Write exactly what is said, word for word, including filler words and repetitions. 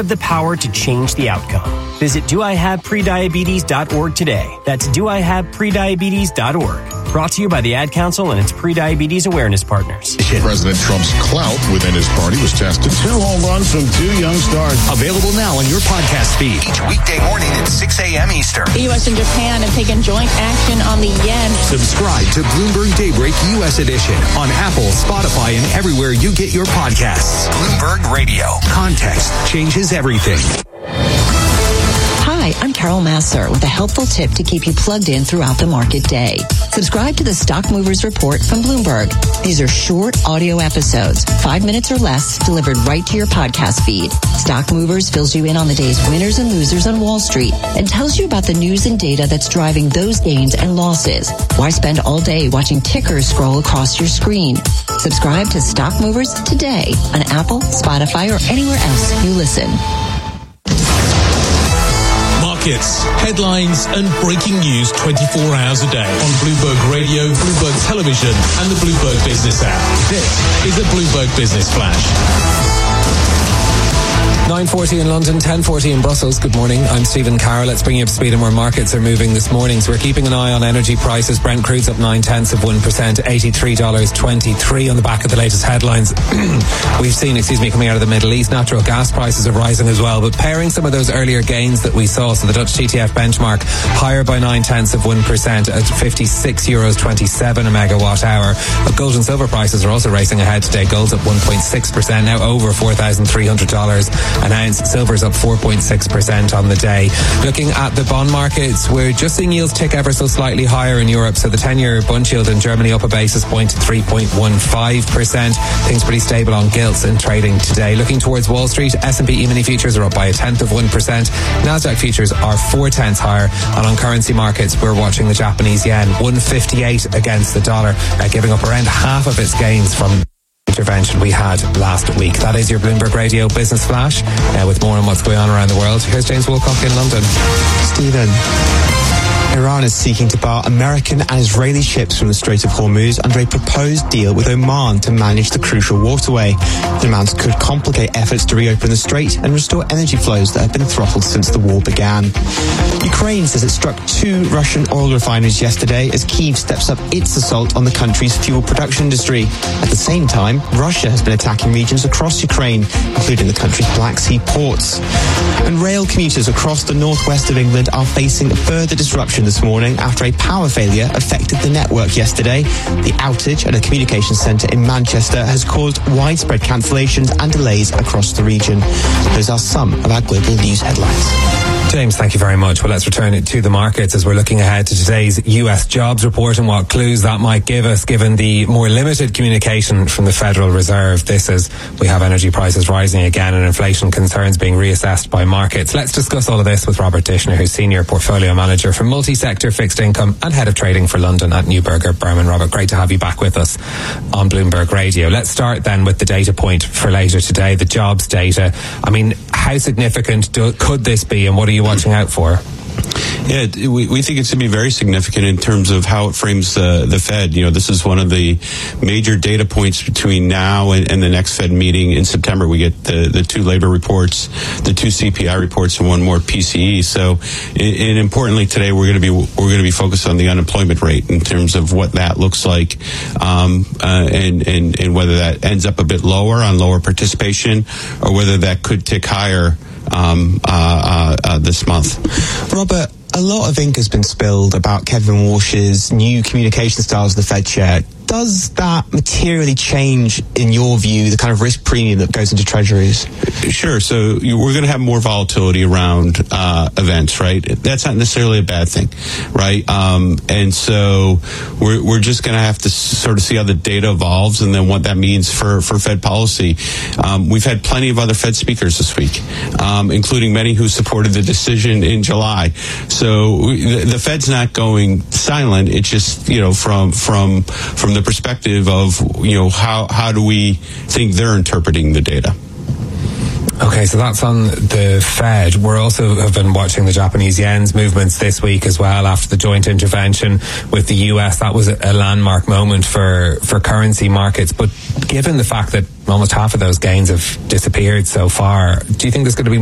have the power to change the outcome. Visit do I have prediabetes dot org today. That's do I have prediabetes dot org. Brought to you by the Ad Council and its pre-diabetes awareness partners. President Trump's clout within his party was tested. Two home runs from two young stars. Available now on your podcast feed. Each weekday morning at six a.m. Eastern. The U S and Japan have taken joint action on the yen. Subscribe to Bloomberg Daybreak U S Edition on Apple, Spotify, and everywhere you get your podcasts. Bloomberg Radio. Context changes everything. Hi, I'm Carol Masser with a helpful tip to keep you plugged in throughout the market day. Subscribe to the Stock Movers Report from Bloomberg. These are short audio episodes, five minutes or less, delivered right to your podcast feed. Stock Movers fills you in on the day's winners and losers on Wall Street and tells you about the news and data that's driving those gains and losses. Why spend all day watching tickers scroll across your screen? Subscribe to Stock Movers today on Apple, Spotify, or anywhere else you listen. Markets, headlines and breaking news twenty-four hours a day on Bloomberg Radio, Bloomberg Television and the Bloomberg Business app. This is a Bloomberg Business Flash. nine forty in London, ten forty in Brussels. Good morning. I'm Stephen Carroll. Let's bring you up to speed on where markets are moving this morning. So we're keeping an eye on energy prices. Brent crude's up nine tenths of one percent, eighty-three dollars twenty-three on the back of the latest headlines we've seen, excuse me, coming out of the Middle East. Natural gas prices are rising as well. But pairing some of those earlier gains that we saw, so the Dutch T T F benchmark higher by nine tenths of one percent at fifty-six euros twenty-seven a megawatt hour. But gold and silver prices are also racing ahead today. Gold's up one point six percent, now over four thousand three hundred dollars an ounce. Silver's up four point six percent on the day. Looking at the bond markets, we're just seeing yields tick ever so slightly higher in Europe. So the ten-year bund yield in Germany up a basis point to three point one five percent. Things pretty stable on gilts in trading today. Looking towards Wall Street, S and P E-mini futures are up by a tenth of one percent. Nasdaq futures are four tenths higher. And on currency markets, we're watching the Japanese yen one fifty-eight against the dollar, uh, giving up around half of its gains from intervention we had last week. That is your Bloomberg Radio Business Flash. Uh, with more on what's going on around the world, here's James Wilcock in London. Stephen, Iran is seeking to bar American and Israeli ships from the Strait of Hormuz under a proposed deal with Oman to manage the crucial waterway. The demands could complicate efforts to reopen the strait and restore energy flows that have been throttled since the war began. Ukraine says it struck two Russian oil refineries yesterday as Kyiv steps up its assault on the country's fuel production industry. At the same time, Russia has been attacking regions across Ukraine, including the country's Black Sea ports. And rail commuters across the northwest of England are facing further disruption this morning after a power failure affected the network yesterday. The outage at a communications centre in Manchester has caused widespread cancellations and delays across the region. Those are some of our global news headlines. James, thank you very much. Well, let's return it to the markets as we're looking ahead to today's U S jobs report and what clues that might give us given the more limited communication from the Federal Reserve. This is, we have energy prices rising again and inflation concerns being reassessed by markets. Let's discuss all of this with Robert Dishner, who's Senior Portfolio Manager for Multi-Sector Fixed Income and Head of Trading for London at Neuberger Berman. Robert, great to have you back with us on Bloomberg Radio. Let's start then with the data point for later today, the jobs data. I mean, how significant do, could this be and what are you watching out for? Yeah, we, we think it's going to be very significant in terms of how it frames the, the Fed. You know, this is one of the major data points between now and, and the next Fed meeting in September. We get the, the two labor reports, the two C P I reports, and one more P C E. So, and, and importantly, today we're going to be we're going to be focused on the unemployment rate in terms of what that looks like, um, uh, and and and whether that ends up a bit lower on lower participation, or whether that could tick higher um, uh, uh, uh, this month. Robert, a lot of ink has been spilled about Kevin Walsh's new communication styles of the Fed chair. Does that materially change, in your view, the kind of risk premium that goes into treasuries? Sure. So you, we're going to have more volatility around uh, events, right? That's not necessarily a bad thing, right? Um, and so we're, we're just going to have to sort of see how the data evolves and then what that means for, for Fed policy. Um, we've had plenty of other Fed speakers this week, um, including many who supported the decision in July. So we, the, the Fed's not going silent. It's just, you know, from from from the perspective of, you know, how how do we think they're interpreting the data. Okay, so that's on the Fed. We're also have been watching the Japanese yen's movements this week as well after the joint intervention with the U S. That was a landmark moment for, for currency markets. But given the fact that almost half of those gains have disappeared so far, do you think there's going to be